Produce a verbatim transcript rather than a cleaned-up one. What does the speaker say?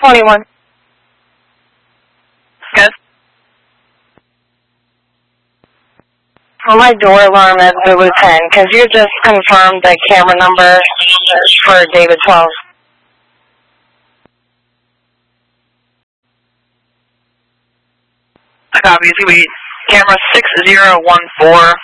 twenty-one. Yes. For my door alarm at Zulu ten, could you just confirm the camera number for David twelve? I copy. It's going to be camera six zero one four